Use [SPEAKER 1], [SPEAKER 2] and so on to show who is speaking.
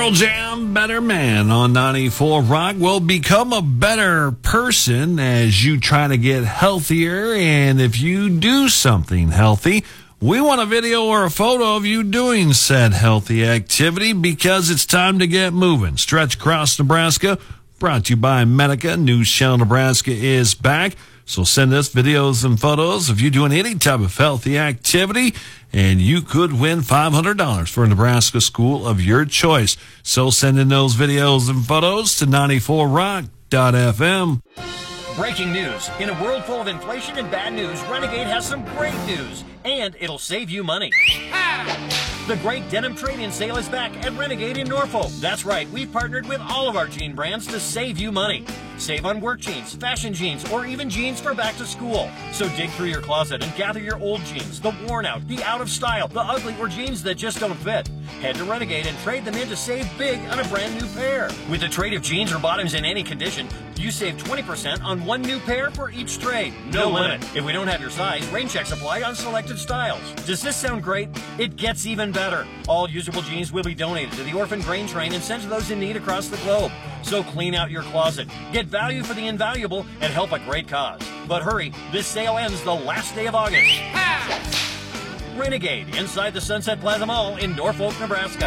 [SPEAKER 1] Pearl Jam, Better Man on 94 Rock. Will become a better person as you try to get healthier. And if you do something healthy, we want a video or a photo of you doing said healthy activity because it's time to get moving. Stretch Across Nebraska, brought to you by Medica. News Channel Nebraska is back. So send us videos and photos of you doing any type of healthy activity, and you could win $500 for a Nebraska school of your choice. So send in those videos and photos to 94rock.fm.
[SPEAKER 2] Breaking news. In a world full of inflation and bad news, Renegade has some great news, and it'll save you money. The great denim trade-in sale is back at Renegade in Norfolk. That's right, we've partnered with all of our jean brands to save you money. Save on work jeans, fashion jeans, or even jeans for back to school. So dig through your closet and gather your old jeans, the worn out, the out of style, the ugly, or jeans that just don't fit. Head to Renegade and trade them in to save big on a brand new pair. With a trade of jeans or bottoms in any condition, you save 20% on one new pair for each trade. No limit. If we don't have your size, rain checks apply on selected styles. Does this sound great? It gets even better. All usable jeans will be donated to the Orphan Grain Train and sent to those in need across the globe. So clean out your closet, get value for the invaluable, and help a great cause. But hurry, this sale ends the last day of August. Renegade, inside the Sunset Plaza Mall in Norfolk, Nebraska.